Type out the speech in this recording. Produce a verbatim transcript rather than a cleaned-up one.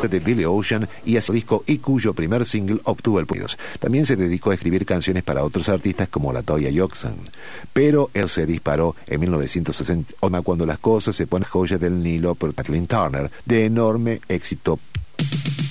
de Billy Ocean y ese disco y cuyo primer single obtuvo el premio. También se dedicó a escribir canciones para otros artistas como la Toya Johnson. Pero él se disparó en mil novecientos sesenta cuando las cosas se ponen joya del Nilo por Kathleen Turner, de enorme éxito.